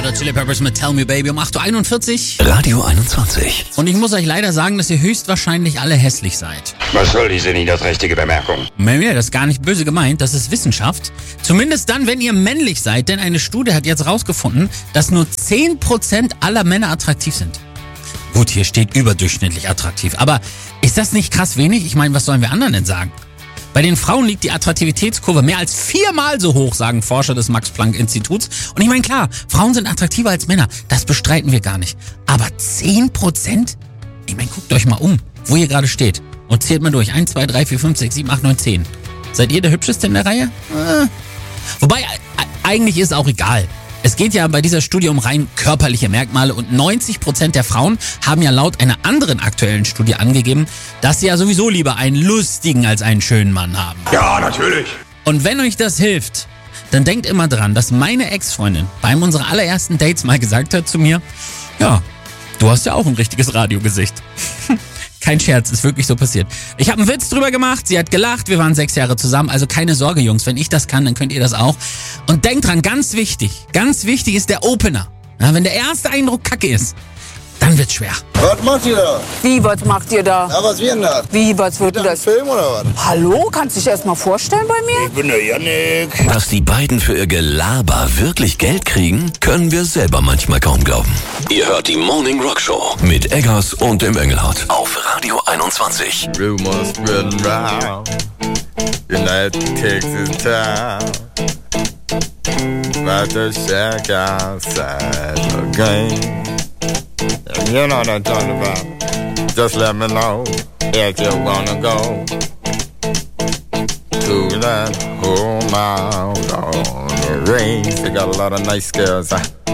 Red Hot Chili Peppers mit Tell Me Baby um 8.41 Uhr. Radio 21. Und ich muss euch leider sagen, dass ihr höchstwahrscheinlich alle hässlich seid. Was soll diese niederträchtige Bemerkung? Nee, das ist gar nicht böse gemeint, das ist Wissenschaft. Zumindest dann, wenn ihr männlich seid, denn eine Studie hat jetzt rausgefunden, dass nur 10% aller Männer attraktiv sind. Gut, hier steht überdurchschnittlich attraktiv, aber ist das nicht krass wenig? Ich meine, was sollen wir anderen denn sagen? Bei den Frauen liegt die Attraktivitätskurve mehr als 4-mal so hoch, sagen Forscher des Max-Planck-Instituts. Und ich meine, klar, Frauen sind attraktiver als Männer, das bestreiten wir gar nicht. Aber 10%? Ich meine, guckt euch mal um, wo ihr gerade steht. Und zählt mal durch. 1, 2, 3, 4, 5, 6, 7, 8, 9, 10. Seid ihr der Hübscheste in der Reihe? Wobei, eigentlich ist es auch egal. Es geht ja bei dieser Studie um rein körperliche Merkmale und 90% der Frauen haben ja laut einer anderen aktuellen Studie angegeben, dass sie ja sowieso lieber einen lustigen als einen schönen Mann haben. Ja, natürlich. Und wenn euch das hilft, dann denkt immer dran, dass meine Ex-Freundin bei einem unserer allerersten Dates mal gesagt hat zu mir, ja, du hast ja auch ein richtiges Radiogesicht. Kein Scherz, ist wirklich so passiert. Ich habe einen Witz drüber gemacht, sie hat gelacht, wir waren 6 Jahre zusammen, also keine Sorge, Jungs, wenn ich das kann, dann könnt ihr das auch. Und denkt dran, ganz wichtig ist der Opener. Ja, wenn der erste Eindruck kacke ist, dann wird's schwer. Was macht ihr da? Wie, was macht ihr da? Ja, was wird denn das? Wie, was wird denn das? Film oder was? Hallo, kannst du dich erst mal vorstellen bei mir? Ich bin der Yannick. Dass die beiden für ihr Gelaber wirklich Geld kriegen, können wir selber manchmal kaum glauben. Ihr hört die Morning Rock Show mit Eggers und dem Engelhardt auf Radio 21. Rumors spreading round. United Texas town. About to shack outside the game. And you know what I'm talking about. Just let me know if you wanna go to that home out on the range. They got a lot of nice girls.